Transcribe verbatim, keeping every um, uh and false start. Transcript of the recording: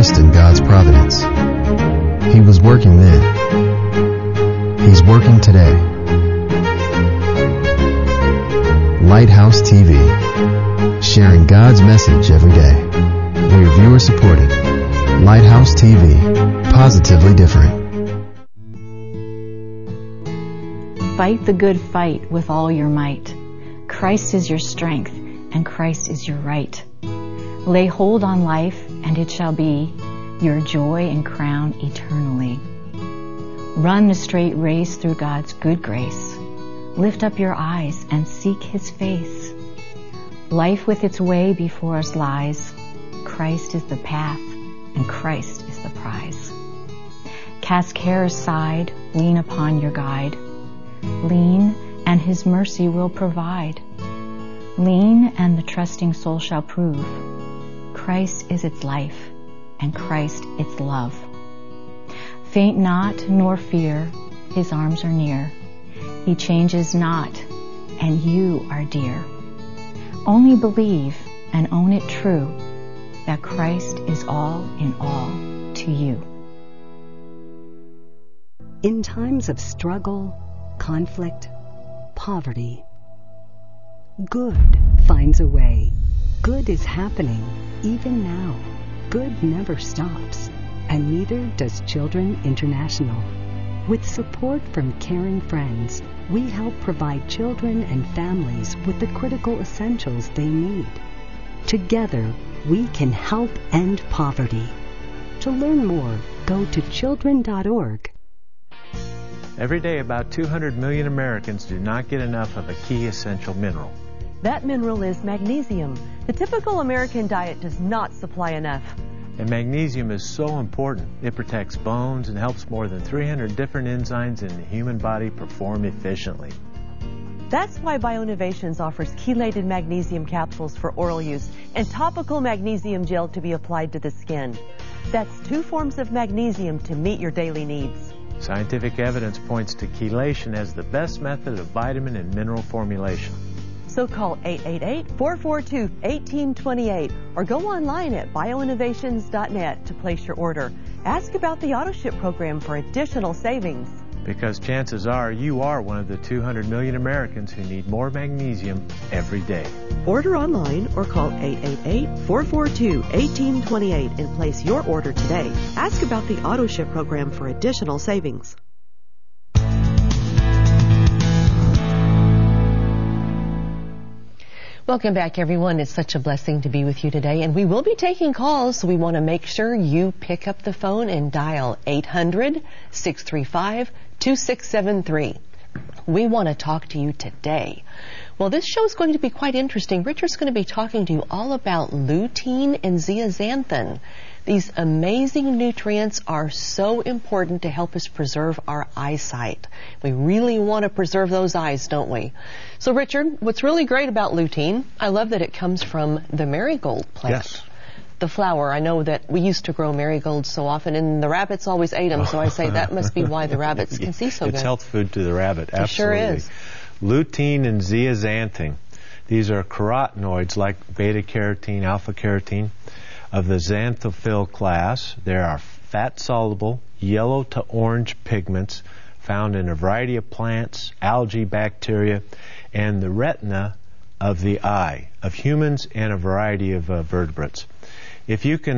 trust in God's providence. He was working then. He's working today. Lighthouse T V, sharing God's message every day. We're viewer supported. Lighthouse T V, positively different. Fight the good fight with all your might. Christ is your strength, and Christ is your right. Lay hold on life, and it shall be your joy and crown eternally. Run the straight race through God's good grace. Lift up your eyes and seek His face. Life with its way before us lies. Christ is the path, and Christ is the prize. Cast care aside, lean upon your guide. Lean, and His mercy will provide. Lean, and the trusting soul shall prove Christ is its life, and Christ its love. Faint not, nor fear, His arms are near. He changes not, and you are dear. Only believe and own it true that Christ is all in all to you. In times of struggle, conflict, poverty, good finds a way. Good is happening even now. Good never stops, and neither does Children International. With support from caring friends, we help provide children and families with the critical essentials they need. Together, we can help end poverty. To learn more, go to children dot org. Every day, about two hundred million Americans do not get enough of a key essential mineral. That mineral is magnesium. The typical American diet does not supply enough. And magnesium is so important. It protects bones and helps more than three hundred different enzymes in the human body perform efficiently. That's why Bioinnovations offers chelated magnesium capsules for oral use and topical magnesium gel to be applied to the skin. That's two forms of magnesium to meet your daily needs. Scientific evidence points to chelation as the best method of vitamin and mineral formulation. So call eight eight eight, four four two, one eight two eight or go online at bioinnovations dot net to place your order. Ask about the AutoShip program for additional savings. Because chances are you are one of the two hundred million Americans who need more magnesium every day. Order online or call eight eight eight, four four two, one eight two eight and place your order today. Ask about the AutoShip program for additional savings. Welcome back, everyone. It's such a blessing to be with you today, and we will be taking calls, so we want to make sure you pick up the phone and dial eight hundred, six three five, two six seven three. We want to talk to you today. Well, this show is going to be quite interesting. Richard's going to be talking to you all about lutein and zeaxanthin. These amazing nutrients are so important to help us preserve our eyesight. We really want to preserve those eyes, don't we? So, Richard, what's really great about lutein, I love that it comes from the marigold plant. Yes. The flower. I know that we used to grow marigolds so often, and the rabbits always ate them, so I say that must be why the rabbits can see so it's good. It's health food to the rabbit, it absolutely. Sure is. Lutein and zeaxanthin. These are carotenoids like beta-carotene, alpha-carotene of the xanthophyll class. There are fat-soluble, yellow to orange pigments found in a variety of plants, algae, bacteria, and the retina of the eye of humans and a variety of uh, vertebrates. If you can